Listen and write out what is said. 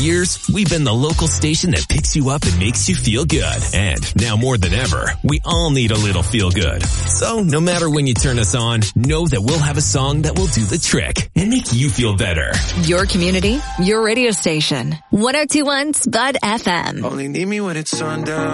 years, we've been the local station that picks you up and makes you feel good. And now more than ever, we all need a little feel good. So no matter when you turn us on, know that we'll have a song that will do the trick and make you feel better. Your community, your radio station. 102.1 Spud FM. Only need me when it's sundown.